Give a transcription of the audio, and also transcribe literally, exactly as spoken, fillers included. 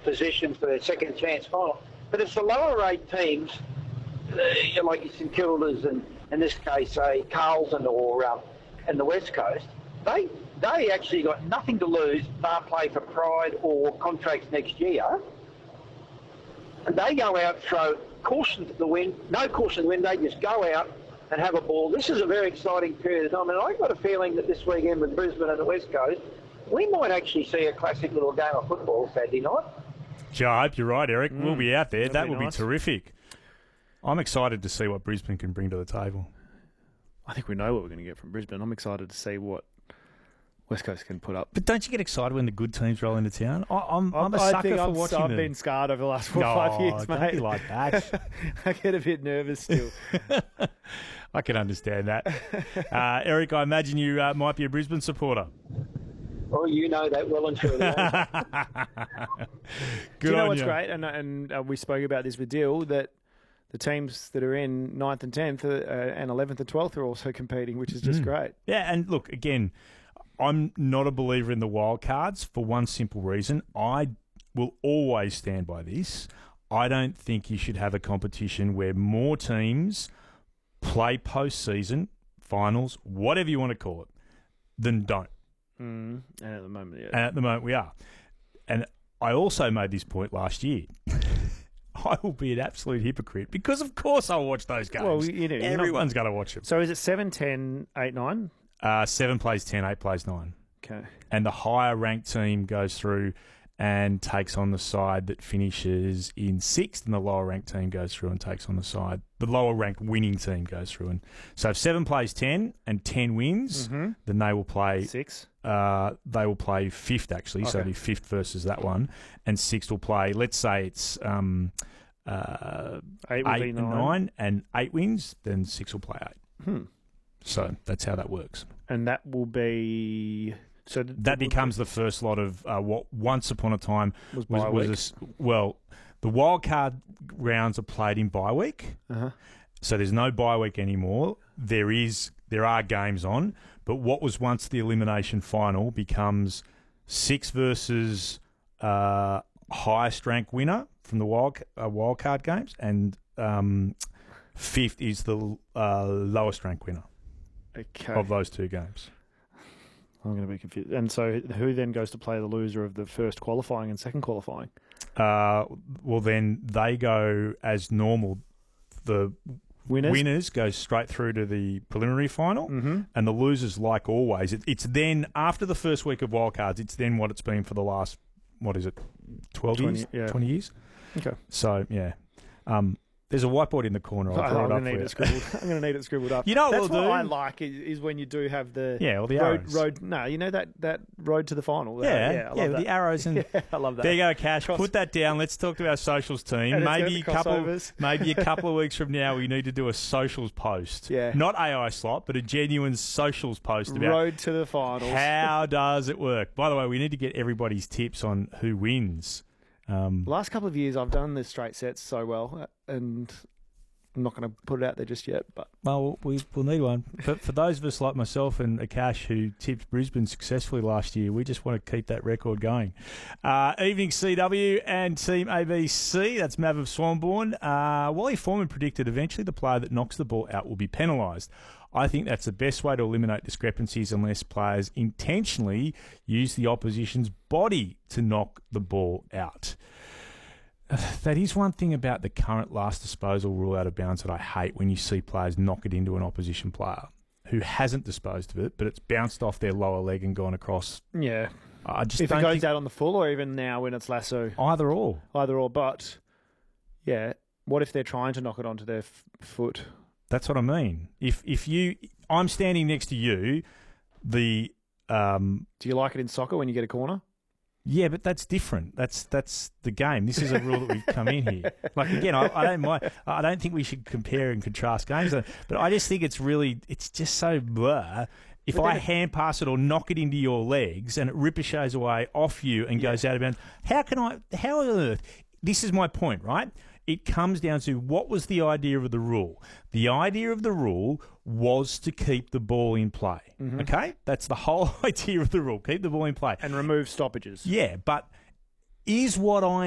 position for their second chance final. But it's the lower rate teams, uh, like your St Kildas and, in this case, say Carlton or um, and the West Coast, they they actually got nothing to lose, bar play for pride or contracts next year. And they go out, throw caution to the wind, no caution to the wind, they just go out and have a ball. This is a very exciting period of time, and I've got a feeling that this weekend with Brisbane and the West Coast, we might actually see a classic little game of football Saturday night. Gee, I hope you're right, Eric. Mm, we'll be out there. That be will nice. be terrific. I'm excited to see what Brisbane can bring to the table. I think we know what we're going to get from Brisbane. I'm excited to see what West Coast can put up. But don't you get excited when the good teams roll into town? I, I'm, I'm a I sucker think for I'm, watching I've them. been scarred over the last four No, or five years, don't mate. be like that. I get a bit nervous still. I can understand that. Uh, Eric, I imagine you uh, might be a Brisbane supporter. Oh, you know that well and truly. Good Do you know on what's you. great? And, and uh, we spoke about this with Dill, that the teams that are in ninth and tenth uh, and eleventh and twelfth are also competing, which is just Mm. great. Yeah, and look, again, I'm not a believer in the wild cards for one simple reason. I will always stand by this. I don't think you should have a competition where more teams play postseason, finals, whatever you want to call it, than don't. Mm. And at the moment, yeah. And at the moment we are. And I also made this point last year. I will be an absolute hypocrite because, of course, I'll watch those games. Well, you know, you're not- Everyone's going to watch them. So is it seven, ten, eight, nine? Uh, seven plays ten, eight plays nine. Okay. And the higher ranked team goes through and takes on the side that finishes in sixth, and the lower ranked team goes through and takes on the side. The lower ranked winning team goes through. And so if seven plays ten and ten wins, Mhm. then they will play Six. Uh, they will play fifth, actually. So Okay. it'll be fifth versus that one. And sixth will play, let's say it's um, uh, Eight will eight be and nine. nine, and eight wins, then six will play eight. Hmm. So that's how that works. And that will be... So th- That becomes the first lot of uh, what once upon a time was was, bye was week. a s well, the wild card rounds are played in bye week. Uh-huh. So there's no bye week anymore. There is, there are games on, but what was once the elimination final becomes six versus uh, highest ranked winner from the wild uh, wild card games, and um, fifth is the uh, lowest ranked winner Okay. of those two games. I'm going to be confused. And so who then goes to play the loser of the first qualifying and second qualifying? Uh, well, then they go as normal. The Winners? winners go straight through to the preliminary final, Mm-hmm. and the losers, like always, it, it's then after the first week of wildcards. It's then what it's been for the last, what is it, twelve twenty, years, yeah. twenty years. Okay. So yeah, um, there's a whiteboard in the corner. I'll I'm draw it going up to for need you. it scribbled. I'm going to need it scribbled up. You know what That's we'll what do? I like is, is when you do have the Yeah, well, the road, arrows. road. No, you know that, that road to the final. That- Yeah, yeah, I yeah, love with that. the arrows and. Yeah, I love that. There you go, Cash. Cross- Put that down. Let's talk to our socials team. And it's Maybe a got the couple, crossovers. maybe a couple of weeks from now, we need to do a socials post. Yeah. Not A I slot, but a genuine socials post about Road to the finals. how does it work. By the way, we need to get everybody's tips on who wins. Um, Last couple of years, I've done the straight sets so well, and I'm not going to put it out there just yet. But well, we will need one. But for those of us like myself and Akash who tipped Brisbane successfully last year, we just want to keep that record going. Uh, evening C W and Team A B C. That's Mav of Swanbourne. Uh, Wally Foreman predicted eventually the player that knocks the ball out will be penalised. I think that's the best way to eliminate discrepancies unless players intentionally use the opposition's body to knock the ball out. That is one thing about the current last disposal rule out of bounds that I hate, when you see players knock it into an opposition player who hasn't disposed of it, but it's bounced off their lower leg and gone across. yeah, I just if don't it goes think out on the full, or even now when it's lasso, either or. either or. But yeah, what if they're trying to knock it onto their f- foot? That's what I mean. If if you, I'm standing next to you, the um, Do you like it in soccer when you get a corner? yeah, but that's different. That's that's the game. This is a rule that we've come in here. Like again, I, I don't mind. I don't think we should compare and contrast games, but I just think it's really, it's just so blur. If But I then it- hand pass it or knock it into your legs and it ricochets away off you and goes out of bounds, how can I? How on earth? This is my point, right? It comes down to, what was the idea of the rule? The idea of the rule was to keep the ball in play. Okay? That's the whole idea of the rule. Keep the ball in play. And remove stoppages. Yeah, but is what I